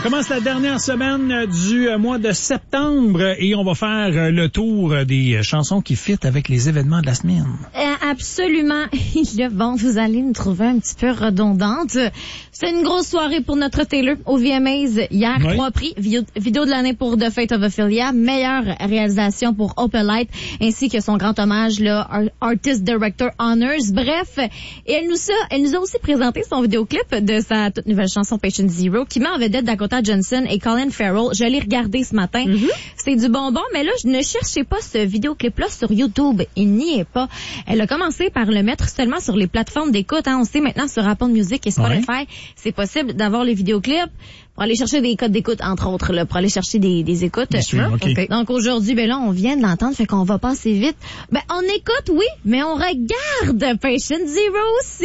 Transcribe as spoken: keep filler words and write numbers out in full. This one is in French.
commence la dernière semaine du mois de septembre et on va faire le tour des chansons qui fit avec les événements de la semaine. Euh, absolument. Là, bon, vous allez me trouver un petit peu redondante. C'est une grosse soirée pour notre Taylor au V M As hier. Oui. Trois prix. Vidéo, vidéo de l'année pour The Fate of Ophelia. Meilleure réalisation pour Opelite ainsi que son grand hommage, là, Artist Director Honors. Bref, et elle nous, a, elle nous a aussi présenté son vidéoclip de sa toute nouvelle chanson Patient Zero qui met en vedette Dakota Johnson et Colin Farrell. Je l'ai regardé ce matin. Mm-hmm. C'est du bonbon, mais là, je ne cherchez pas ce vidéoclip-là sur YouTube. Il n'y est pas. Elle a commencé par le mettre seulement sur les plateformes d'écoute. Hein. On sait maintenant sur Apple Music et Spotify, ouais. C'est possible d'avoir les vidéoclips pour aller chercher des codes d'écoute, entre autres, là, pour aller chercher des, des écoutes. Sûr, okay. Okay. Donc aujourd'hui, ben là, on vient de l'entendre, fait qu'on va passer vite. Ben on écoute, oui, mais on regarde Patient Zero aussi.